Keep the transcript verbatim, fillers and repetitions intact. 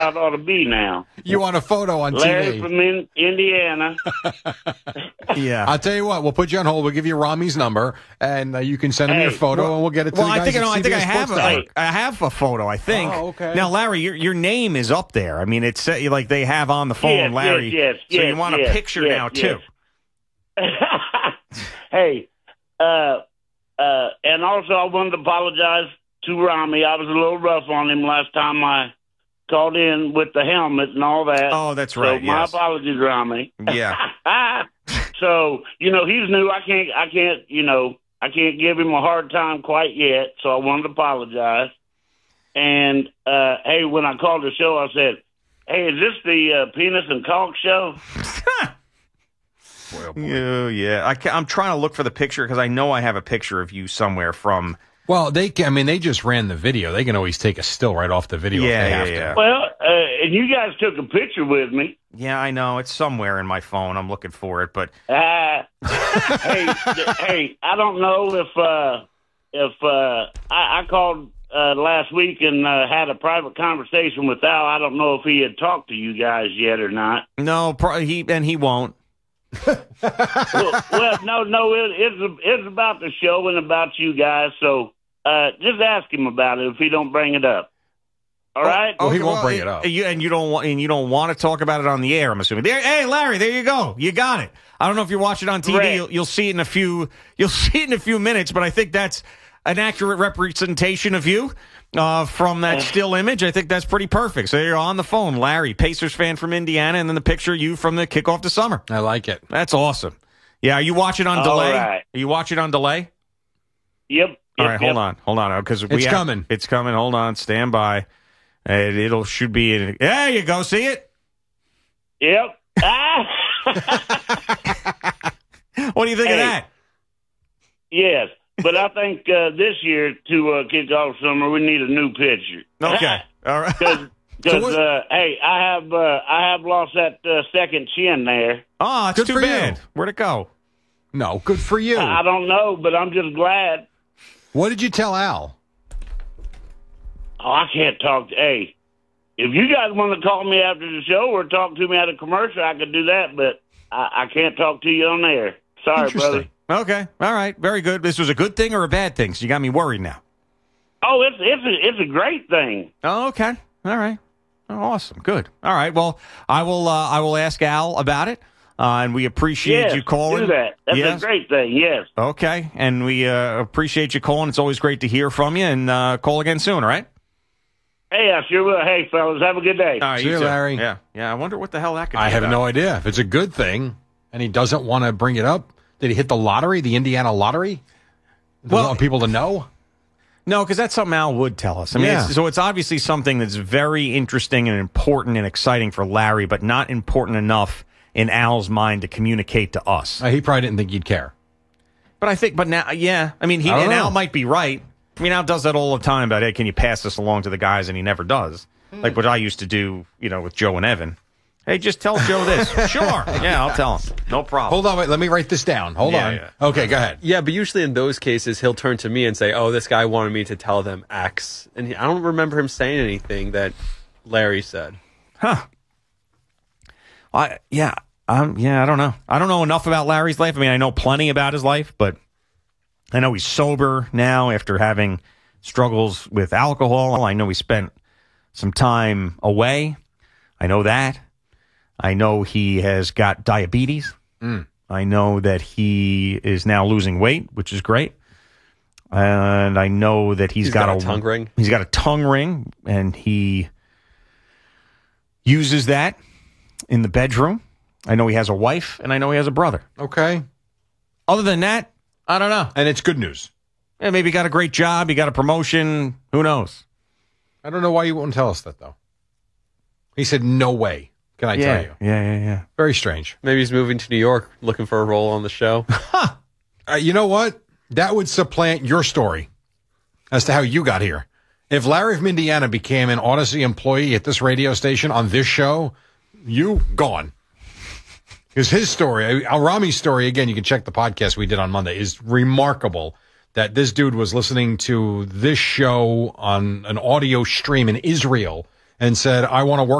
ought to be now. You want a photo on Larry T V? from in, Indiana. Yeah. I'll tell you what. We'll put you on hold. We'll give you Rami's number, and uh, you can send him Hey, your photo, well- and we'll get it to Well, the I guys think at no, I think I C B S have Sports a, Network. I have a photo. I think. Oh, okay. Now, Larry, your your name is up there. I mean, it's uh, like they have on the phone, Yes, Larry. yes, yes, so yes, you want yes, a picture yes, now yes. too. Hey, uh, uh, and also I wanted to apologize to Rami. I was a little rough on him last time I called in with the helmet and all that. Oh, that's right. So my yes. apologies, Rami. Yeah. So you know he's new. I can't. I can't. You know I can't give him a hard time quite yet. So I wanted to apologize. And uh, hey, when I called the show, I said, "Hey, is this the uh, Penis and Caulk show?" Boy, oh boy. Yeah, yeah. I ca- I'm trying to look for the picture because I know I have a picture of you somewhere from. Well, they. Can, I mean, they just ran the video. They can always take a still right off the video Yeah, if they yeah, have yeah. to. Well, uh, and you guys took a picture with me. Yeah, I know it's somewhere in my phone. I'm looking for it, but Uh, hey, th- hey, I don't know if uh, if uh, I, I called uh, last week and uh, had a private conversation with Al. I don't know if he had talked to you guys yet or not. no, pro- he and he won't. well, well, no, no, it, it's it's about the show and about you guys. So uh, just ask him about it if he don't bring it up. All right. Well, he won't bring it up. You, and you don't want and you don't want to talk about it on the air. I'm assuming. There, hey, Larry, there you go. You got it. I don't know if you're watching on T V. Correct. You'll, you'll see it in a few. You'll see it in a few minutes. But I think that's an accurate representation of you uh, from that still image. I think that's pretty perfect. So you're on the phone, Larry, Pacers fan from Indiana, and then the picture of you from the kickoff to summer. I like it. That's awesome. Yeah, are you watching on All delay? right. Are you watching on delay? Yep. All yep, right, yep. hold on, hold on, because It's coming. It's coming. Hold on, stand by. It, it'll should be. In, there you go. See it? Yep. Ah! What do you think Hey. of that? Yes, but I think uh, this year to uh, kick off summer, we need a new pitcher. Okay, all right. Because, So what- uh, hey, I have uh, I have lost that uh, second chin there. Oh, it's Good too for bad. you. Where'd it go? No, good for you. I don't know, but I'm just glad. What did you tell Al? Oh, I can't talk to. Hey, if you guys want to call me after the show or talk to me at a commercial, I could do that, but I, I can't talk to you on air. Sorry, brother. Interesting. Okay, all right, very good. This was a good thing or a bad thing? So you got me worried now. Oh, it's it's a, it's a great thing. Oh, okay, all right, oh, awesome, good. All right, well, I will uh, I will ask Al about it, uh, and we appreciate Yes, you calling. do that. That's Yes. a great thing. Yes. Okay, and we uh, appreciate you calling. It's always great to hear from you, and uh, call again soon. All right. Hey, I sure will. Hey, fellas, have a good day. All right, See you, too. Larry. Yeah, yeah. I wonder what the hell that could. I be have about. no idea. If it's a good thing and he doesn't want to bring it up, did he hit the lottery, the Indiana lottery? Does Well- he want people to know? No, because that's something Al would tell us. I mean, Yeah. it's, so it's obviously something that's very interesting and important and exciting for Larry, but not important enough in Al's mind to communicate to us. Uh, he probably didn't think you'd care. But I think, but now, yeah, I mean, he I don't and know. Al might be right. I mean, Al does that all the time about, hey, can you pass this along to the guys? And he never does. Like what I used to do, you know, with Joe and Evan. Hey, just tell Joe this. Sure. Yeah, I'll tell him. No problem. Hold on, wait. Let me write this down. Hold Yeah, on. yeah. Okay, go ahead. Yeah, but usually in those cases, he'll turn to me and say, "Oh, this guy wanted me to tell them X," and he, I don't remember him saying anything that Larry said. Huh. I yeah. Um, yeah, I don't know. I don't know enough about Larry's life. I mean, I know plenty about his life, but I know he's sober now after having struggles with alcohol. I know he spent some time away. I know that. I know he has got diabetes. Mm. I know that he is now losing weight, which is great. And I know that he's He's got, got a tongue ring. He's got a tongue ring, and he uses that in the bedroom. I know he has a wife, and I know he has a brother. Okay. Other than that, I don't know. And it's good news. Yeah, maybe he got a great job. He got a promotion. Who knows? I don't know why you wouldn't tell us that, though. He said, no way. Can I yeah, tell you? Yeah, yeah, yeah. Very strange. Maybe he's moving to New York, looking for a role on the show. Uh, you know what? That would supplant your story as to how you got here. If Larry from Indiana became an Odyssey employee at this radio station on this show, you gone. Because his story, Al Rami's story, again, you can check the podcast we did on Monday, is remarkable. That this dude was listening to this show on an audio stream in Israel and said, I want to work